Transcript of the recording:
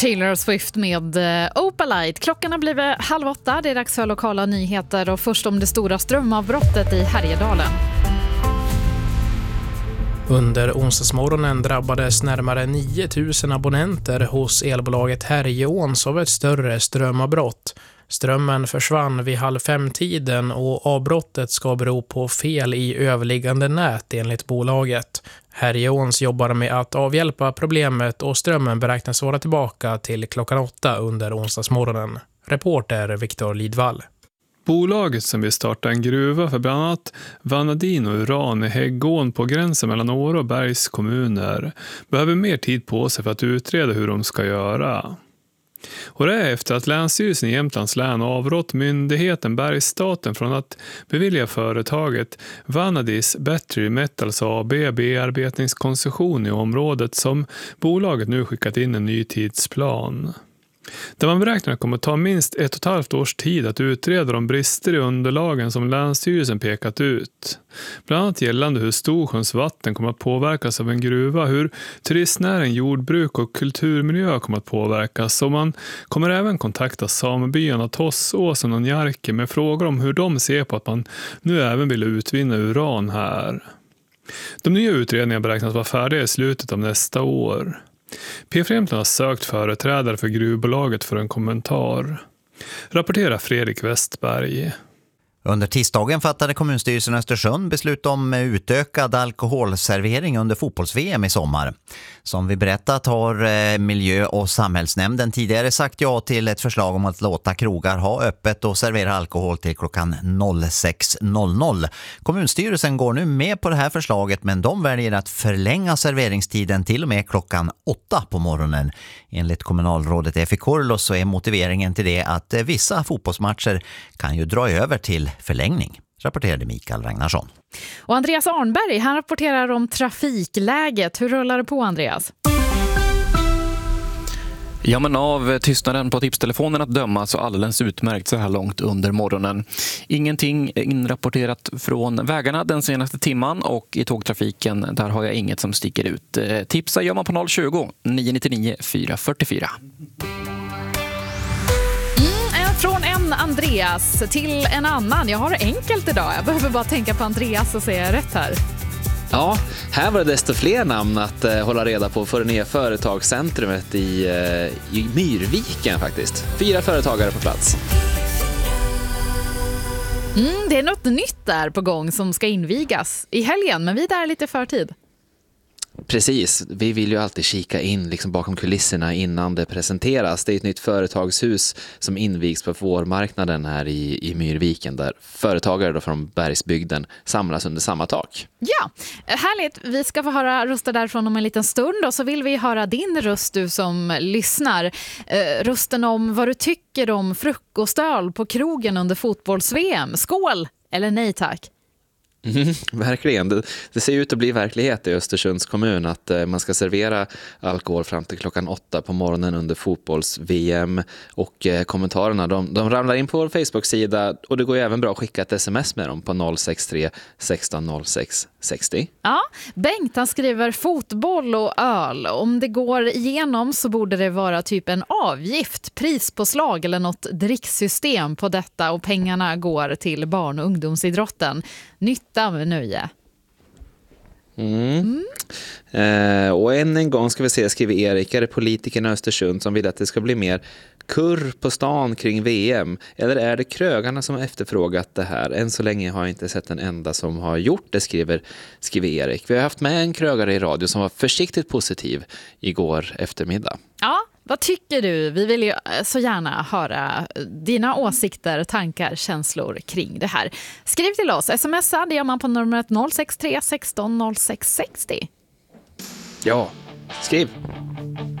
Taylor Swift med Opalite. Klockan har blivit 7:30. Det är dags för lokala nyheter och först om det stora strömavbrottet i Härjedalen. Under onsdagsmorgonen drabbades närmare 9000 abonnenter hos elbolaget Härjeåns av ett större strömavbrott. Strömmen försvann vid 4:30 och avbrottet ska bero på fel i överliggande nät enligt bolaget. Härjeåns jobbar med att avhjälpa problemet och strömmen beräknas vara tillbaka till klockan 8 under onsdagsmorgonen. Reporter Viktor Lidvall. Bolaget som vill starta en gruva för bland annat vanadin och uran i Häggån på gränsen mellan Åre och Bergs kommuner behöver mer tid på sig för att utreda hur de ska göra. Och det är efter att Länsstyrelsen i Jämtlands län avrått myndigheten Bergsstaten från att bevilja företaget Vanadis Battery Metals AB bearbetningskoncession i området som bolaget nu skickat in en ny tidsplan. Där man beräknar kommer att ta minst 1,5 års tid att utreda de brister i underlagen som Länsstyrelsen pekat ut. Bland annat gällande hur Storsjöns vatten kommer att påverkas av en gruva, hur turistnäring, jordbruk och kulturmiljö kommer att påverkas, och man kommer även kontakta samebyarna Tossåsen och Njarke med frågor om hur de ser på att man nu även vill utvinna uran här. De nya utredningarna beräknas vara färdiga i slutet av nästa år. P4 Jämtland har sökt företrädare för gruvbolaget för en kommentar. Rapporterar Fredrik Westberg. Under tisdagen fattade kommunstyrelsen Östersund beslut om utökad alkoholservering under fotbolls-VM i sommar. Som vi berättat har miljö- och samhällsnämnden tidigare sagt ja till ett förslag om att låta krogar ha öppet och servera alkohol till klockan 06.00. Kommunstyrelsen går nu med på det här förslaget, men de väljer att förlänga serveringstiden till och med klockan 8 på morgonen. Enligt kommunalrådet Effi Korlos så är motiveringen till det att vissa fotbollsmatcher kan ju dra över till förlängning, rapporterade Mikael Ragnarsson. Och Andreas Arnberg, han rapporterar om trafikläget. Hur rullar det på, Andreas? Ja, men av tystnaden på tipstelefonen att döma så alldeles utmärkt så här långt under morgonen. Ingenting inrapporterat från vägarna den senaste timman, och i tågtrafiken där har jag inget som sticker ut. Tipsa gör man på 020 999 444. Från en Andreas till en annan. Jag har det enkelt idag. Jag behöver bara tänka på Andreas och säga rätt här. Ja, här var det desto fler namn att hålla reda på för det nya företagscentrumet i Myrviken faktiskt. 4 företagare på plats. Det är något nytt där på gång som ska invigas i helgen, men vi är där lite förtid. Precis, vi vill ju alltid kika in liksom bakom kulisserna innan det presenteras. Det är ett nytt företagshus som invigs på vårmarknaden här i Myrviken, där företagare då från Bergsbygden samlas under samma tak. Ja, härligt. Vi ska få höra röster därifrån om en liten stund, och så vill vi höra din röst, du som lyssnar. Rösten om vad du tycker om frukostöl på krogen under fotbolls-VM. Skål eller nej tack? Verkligen. Det ser ut att bli verklighet i Östersunds kommun att man ska servera alkohol fram till klockan 8 på morgonen under fotbolls-VM, och kommentarerna de ramlar in på vår Facebook-sida, och det går ju även bra att skicka ett sms med dem på 063 16 06 60. Ja, Bengt han skriver fotboll och öl. Om det går igenom så borde det vara typ en avgift, prispåslag eller något dricksystem på detta, och pengarna går till barn- och ungdomsidrotten. Nytta med nöje. Och än en gång ska vi se, skriver Erik, är det politikerna i Östersund som vill att det ska bli mer kurr på stan kring VM, eller är det krögarna som har efterfrågat det här? Än så länge har jag inte sett en enda som har gjort det, skriver Erik. Vi har haft med en krögare i radio som var försiktigt positiv igår eftermiddag. Ja, vad tycker du? Vi vill ju så gärna höra dina åsikter, tankar, känslor kring det här. Skriv till oss. Smsa, det gör man på numret 063 16 06 60. Ja, skriv!